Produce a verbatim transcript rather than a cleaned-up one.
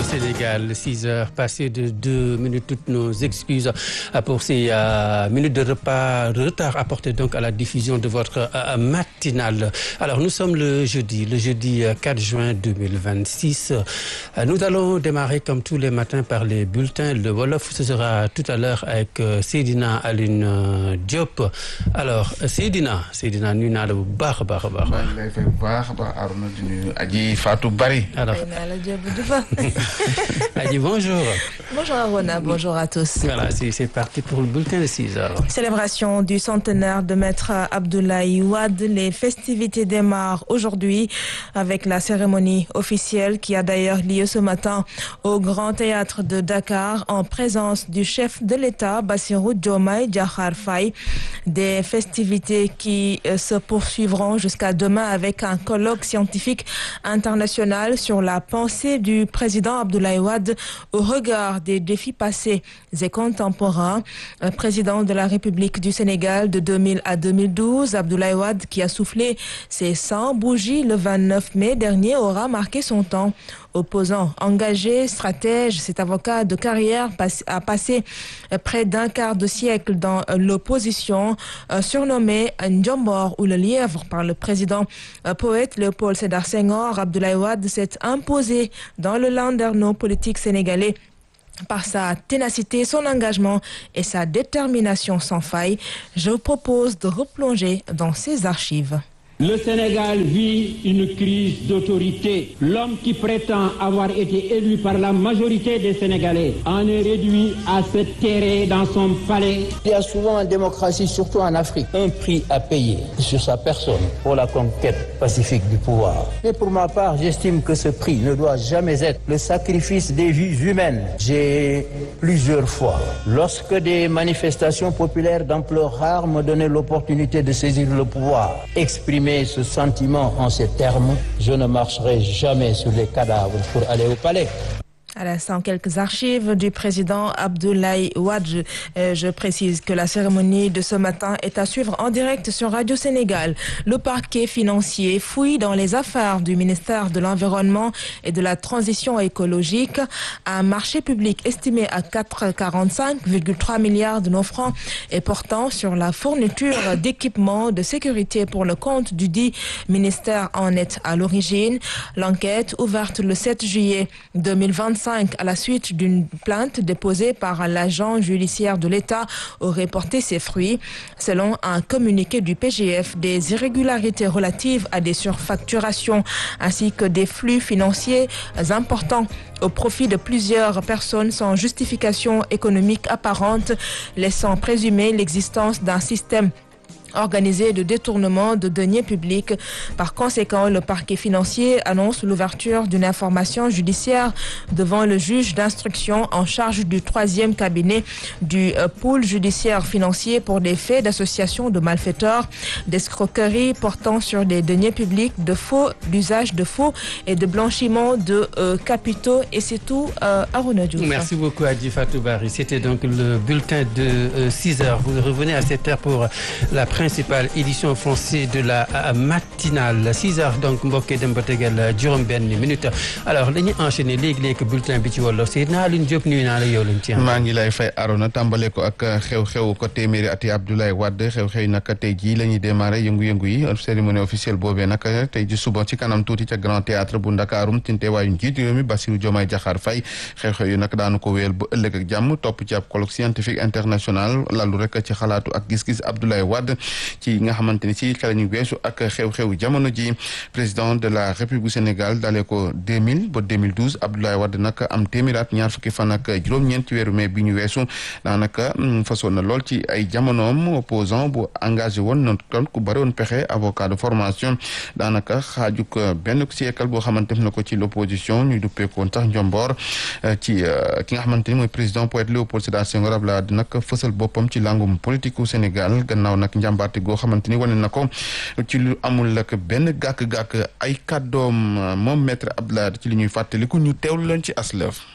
Sénégal, six heures passées de deux minutes. Toutes nos excuses pour ces euh, minutes de repas, retard apporté donc à la diffusion de votre euh, matinale. Alors, nous sommes le jeudi, le jeudi quatre juin deux mille vingt-six. Euh, nous allons démarrer comme tous les matins par les bulletins. Le Wolof, ce sera tout à l'heure avec euh, Seydina Aline euh, Diop. Alors, Seydina, Seydina, nuyu naa la bu baax a baax a baax. maa ngi lay fay bu baax a baax Arouna di nuyu Adji Fatou Bari. Alors, Adji, bonjour. Bonjour Arona, bonjour à tous. Voilà, c'est, c'est parti pour le bulletin de six heures. Célébration du centenaire de Maître Abdoulaye Wade. Les festivités démarrent aujourd'hui avec la cérémonie officielle qui a d'ailleurs lieu ce matin au Grand Théâtre de Dakar en présence du chef de l'État, Bassirou Diomaye Diakhar Faye. Des festivités qui se poursuivront jusqu'à demain avec un colloque scientifique international sur la pensée du président Abdoulaye Wade au regard des défis passés et contemporains. Le président de la République du Sénégal de deux mille à deux mille douze, Abdoulaye Wade, qui a soufflé ses cent bougies le vingt-neuf mai dernier, aura marqué son temps. Opposant, engagé, stratège, cet avocat de carrière a passé près d'un quart de siècle dans l'opposition, surnommé Ndjombor ou le lièvre par le président poète Léopold Sédar Senghor. Abdoulaye Wade s'est imposé dans le landerneau politique sénégalais par sa ténacité, son engagement et sa détermination sans faille. Je vous propose de replonger dans ses archives. Le Sénégal vit une crise d'autorité. L'homme qui prétend avoir été élu par la majorité des Sénégalais en est réduit à se terrer dans son palais. Il y a souvent en démocratie, surtout en Afrique, un prix à payer sur sa personne pour la conquête pacifique du pouvoir. Mais pour ma part, j'estime que ce prix ne doit jamais être le sacrifice des vies humaines. J'ai plusieurs fois, lorsque des manifestations populaires d'ampleur rare me donnaient l'opportunité de saisir le pouvoir, exprimer ce sentiment en ces termes, je ne marcherai jamais sur les cadavres pour aller au palais. À l'instant, quelques archives du président Abdoulaye Wade. Je, euh, je précise que la cérémonie de ce matin est à suivre en direct sur Radio Sénégal. Le parquet financier fouille dans les affaires du ministère de l'Environnement et de la Transition écologique. Un marché public estimé à quatre cent quarante-cinq virgule trois milliards de nos francs et portant sur la fourniture d'équipements de sécurité pour le compte du dit ministère en est à l'origine. L'enquête, ouverte le sept juillet deux mille vingt-cinq, à la suite d'une plainte déposée par l'agent judiciaire de l'État, aurait porté ses fruits. Selon un communiqué du P G F, des irrégularités relatives à des surfacturations ainsi que des flux financiers importants au profit de plusieurs personnes sans justification économique apparente, laissant présumer l'existence d'un système organisé de détournement de deniers publics. Par conséquent, le parquet financier annonce l'ouverture d'une information judiciaire devant le juge d'instruction en charge du troisième cabinet du pôle judiciaire financier pour des faits d'association de malfaiteurs, d'escroquerie portant sur des deniers publics, de faux, d'usage de faux et de blanchiment de euh, capitaux. Et c'est tout, euh, Arona Diouf. Merci beaucoup, Adji Fatou Bari. C'était donc le bulletin de euh, six heures. Vous revenez à cette heure pour la principale édition française de la matinale. six heures donc mbokk dem ba tegal juróom benn minute. Alors dañuy enchaîner léegi-léegi bulletin bi ci wolof. Seydina Aline Diop nuyu naa la yow lañ ci am. maa ngi lay fay Arona tàmbale ko ak xew-xew ko téeméeri ati Abdoulaye Wade xew-xew yi nag tey jii la ñuy démarrer yëngu-yëngu yi cérémonie officielle boobee nag tey ji suba ci kanam tuuti ca Grand Théâtre bu Ndakaarum ci teewaayu njiitu réew mi Bassirou Diomaye Diakhar Faye. xew-xew yi nag daanu ko wéyal ba ëllëg ak jàmm topp ci ab colloque scientifique international lalu rek ci xalaatu ak gis-gis Abdoulaye Wade ci nga xamante ni ci xel ñu weesu ak xew-xew jamono ji. président de la République du Sénégal dalee ko deux mille ba deux mille douze Abdoulaye Wade nag am téeméer at ñaar fukki fan ak juróom-ñeent ci weeru mai bi ñu weesu daanaka fasoon na lool ci ay jamonoom opposant bu engagé woon na kon ku bëri woon pexe avocat de formation daanaka xaajuk benn siècle boo xamante na ko ci l'opposition ñu duppeekoon sax njomboor ci ki nga xamante ni mooy président poète Léopold Sédar Senghor. Abdoulaye Wade nag fësal boppam ci langum politique u Sénégal gannaaw nag njàmbaarte goo xamante ni wane na ko ci lu amul nag benn gàkk-gàkk ay kàddoom moom maître Abdoulaye Wade ci li ñuy fàttaliku ñu teewlu leen ci aslëf.